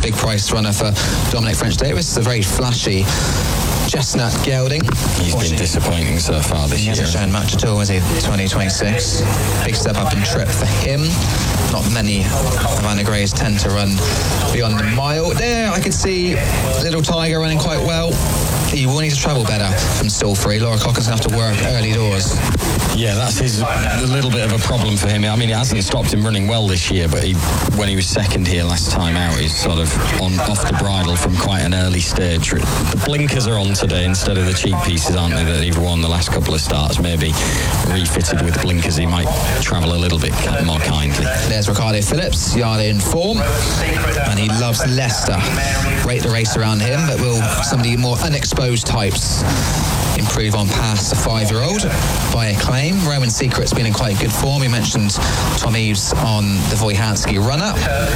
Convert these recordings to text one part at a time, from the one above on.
big price runner for Dominic French-Davis. It's a very flashy chestnut gelding. He's been disappointing so far this year. He hasn't shown much at all, has he? 2026. Big step up in trip for him. Not many Havana Greys tend to run beyond the mile. There, I could see Little Tiger running quite well. He will need to travel better from Still Free. Laura Cocker's going to have to work early doors. Yeah, that's a little bit of a problem for him. I mean, it hasn't stopped him running well this year, but when he was second here last time out, he's sort of off the bridle from quite an early stage. The blinkers are on today instead of the cheap pieces, aren't they, that he've worn the last couple of starts. Maybe refitted with blinkers, he might travel a little bit more kindly. There's Ricardo Phillips, yard in form, and he loves Leicester. Rate the race around him, but will some of the more unexposed types improve on past the 5-year-old by Acclaim? Roman Secret's been in quite good form. We mentioned Tom Eves on the Wojhanski runner.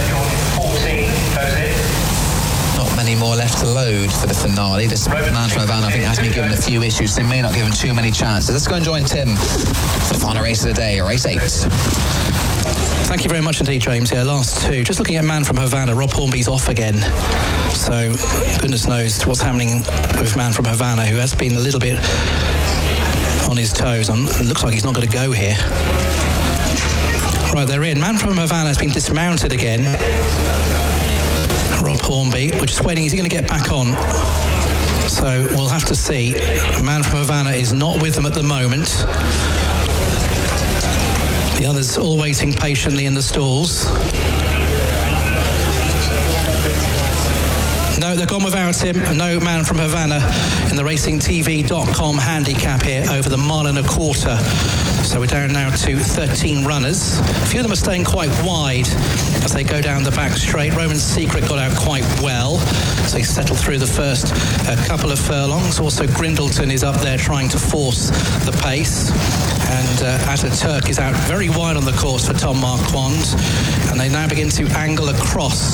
Not many more left to load for the finale. This man from Havana, I think, has been given a few issues, so he may not give him too many chances. Let's go and join Tim for the final race of the day, race 8. Thank you very much indeed, James. Yeah, last two. Just looking at Man from Havana, Rob Hornby's off again. So, goodness knows what's happening with Man from Havana, who has been a little bit on his toes. It looks like he's not going to go here. Right, they're in. Man from Havana has been dismounted again. Rob Hornby, we're just waiting. Is he going to get back on? So, we'll have to see. Man from Havana is not with them at the moment. The others all waiting patiently in the stalls. No, they've gone without him. No Man from Havana in the RacingTV.com handicap here over the mile and a quarter. So we're down now to 13 runners. A few of them are staying quite wide as they go down the back straight. Roman Secret got out quite well, so he settled through the first couple of furlongs. Also, Grindleton is up there trying to force the pace. And Ataturk is out very wide on the course for Tom Marquand. And they now begin to angle across.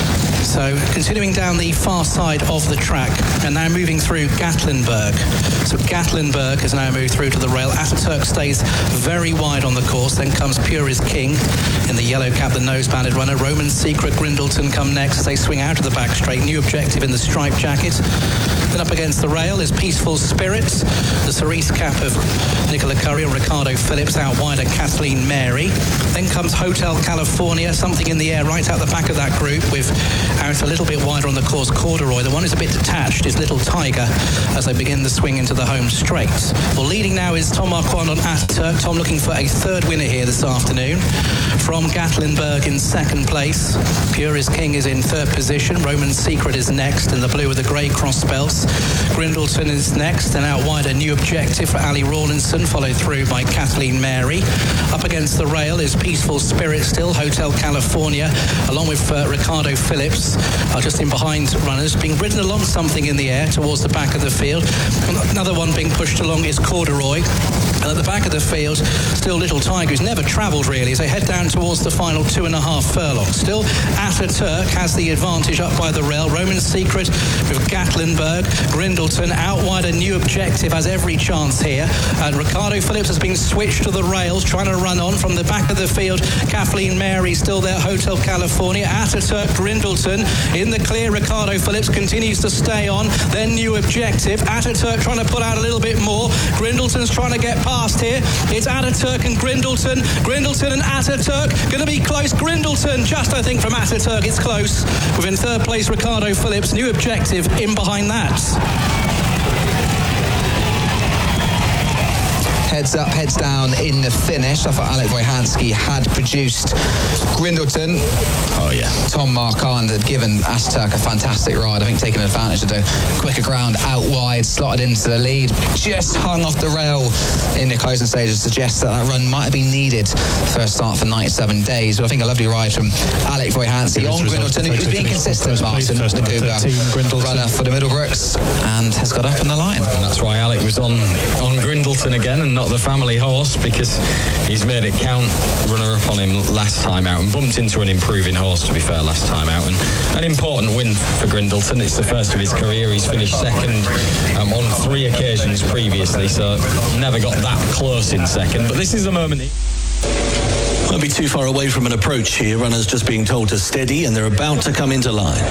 So continuing down the far side of the track and now moving through Gatlinburg. So Gatlinburg has now moved through to the rail. Ataturk stays very wide on the course. Then comes Pure is King in the yellow cap, the nose-banded runner. Roman Secret, Grindleton come next as they swing out of the back straight. New Objective in the striped jacket. Then up against the rail is Peaceful Spirits, the cerise cap of Nicola Curry and Ricardo Phillips. Out wide are Kathleen Mary. Then comes Hotel California, something in the air right out the back of that group, with out a little bit wider on the course Corduroy. The one who's a bit detached is Little Tiger as they begin the swing into the home straight. Well, leading now is Tom Marquand on Ataturk. Tom looking for a third winner here this afternoon. From Gatlinburg in second place. Pure is King is in third position. Roman Secret is next in the blue with the grey cross belts. Grindleton is next, and out wide a New Objective for Ali Rawlinson, followed through by Kathleen Mary. Up against the rail is Peaceful Spirit still, Hotel California, along with Ricardo Phillips, just in behind runners, being ridden along something in the air towards the back of the field. Another one being pushed along is Corduroy. And at the back of the field, still Little Tiger, who's never travelled really, as they head down towards the final 2.5 furlongs. Still, Ataturk has the advantage up by the rail. Roman Secret with Gatlinburg. Grindleton out wide, a New Objective has every chance here. And Ricardo Phillips has been switched to the rails, trying to run on from the back of the field. Kathleen Mary still there, Hotel California. Ataturk, Grindleton in the clear. Ricardo Phillips continues to stay on. Then New Objective. Ataturk trying to put out a little bit more. Grindleton's trying to get past here. It's Ataturk and Grindleton. Grindleton and Ataturk going to be close. Grindleton just, I think, from Ataturk, it's close. Within third place, Ricardo Phillips. New Objective in behind that. Heads up, heads down in the finish. I thought Alec Wojhanski had produced Grindleton. Oh, yeah. Tom Marquand had given Ataturk a fantastic ride. I think taking advantage of the quicker ground out wide, slotted into the lead. Just hung off the rail in the closing stages. Suggests that that run might have been needed for a start for 97 days. But I think a lovely ride from Alec Wojhanski on Grindleton, who's been consistent, Martin, the Cougar runner for the Middlebrooks, and has got up on the line. And that's why Alec was on Grindleton again and not the family horse, because he's made it count. Runner up on him last time out and bumped into an improving horse, to be fair, last time out. And an important win for Grindleton. It's the first of his career. He's finished second on 3 occasions previously, so never got that close in second. But this is the moment. Won't be too far away from an approach here. Runners just being told to steady, and they're about to come into line.